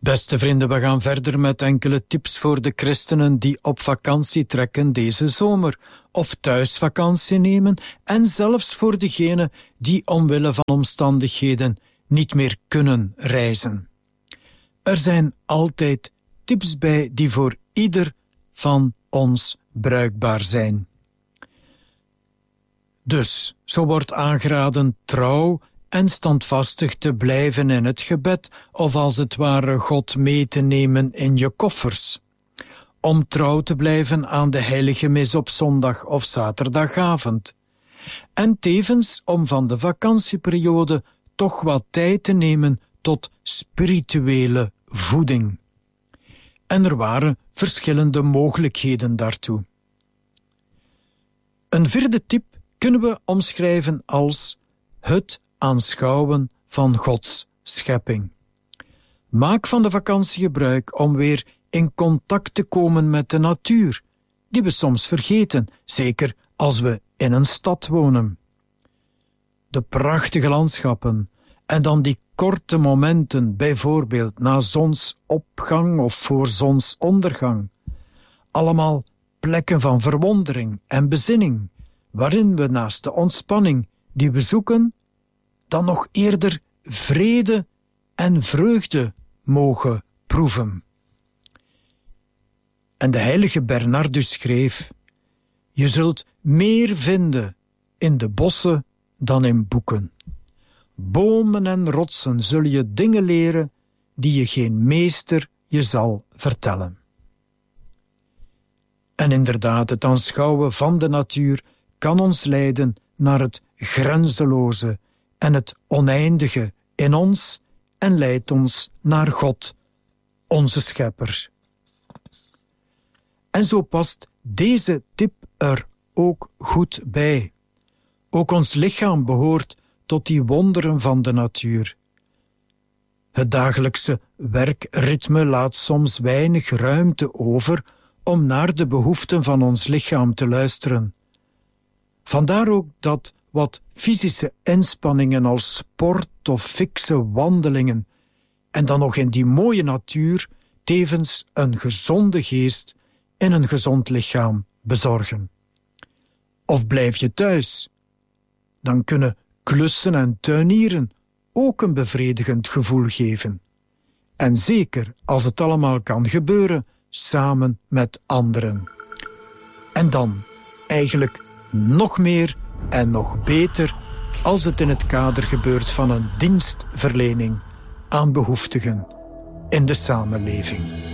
Beste vrienden, we gaan verder met enkele tips voor de christenen die op vakantie trekken deze zomer, of thuis vakantie nemen, en zelfs voor degenen die omwille van omstandigheden niet meer kunnen reizen. Er zijn altijd tips bij die voor ieder van ons bruikbaar zijn. Dus, zo wordt aangeraden trouw en standvastig te blijven in het gebed, of als het ware God mee te nemen in je koffers. Om trouw te blijven aan de heilige mis op zondag of zaterdagavond. En tevens om van de vakantieperiode toch wat tijd te nemen tot spirituele voeding. En er waren verschillende mogelijkheden daartoe. Een vierde tip kunnen we omschrijven als het aanschouwen van Gods schepping. Maak van de vakantie gebruik om weer in contact te komen met de natuur, die we soms vergeten, zeker als we in een stad wonen. De prachtige landschappen en dan die korte momenten, bijvoorbeeld na zonsopgang of voor zonsondergang. Allemaal plekken van verwondering en bezinning, waarin we naast de ontspanning die we zoeken, dan nog eerder vrede en vreugde mogen proeven. En de heilige Bernardus schreef: je zult meer vinden in de bossen dan in boeken. Bomen en rotsen zul je dingen leren die je geen meester je zal vertellen. En inderdaad, het aanschouwen van de natuur kan ons leiden naar het grenzeloze en het oneindige in ons en leidt ons naar God, onze schepper. En zo past deze tip er ook goed bij. Ook ons lichaam behoort tot die wonderen van de natuur. Het dagelijkse werkritme laat soms weinig ruimte over om naar de behoeften van ons lichaam te luisteren. Vandaar ook dat wat fysische inspanningen als sport of fikse wandelingen en dan nog in die mooie natuur tevens een gezonde geest en een gezond lichaam bezorgen. Of blijf je thuis, dan kunnen klussen en tuinieren ook een bevredigend gevoel geven. En zeker als het allemaal kan gebeuren samen met anderen. En dan eigenlijk nog meer en nog beter als het in het kader gebeurt van een dienstverlening aan behoeftigen in de samenleving.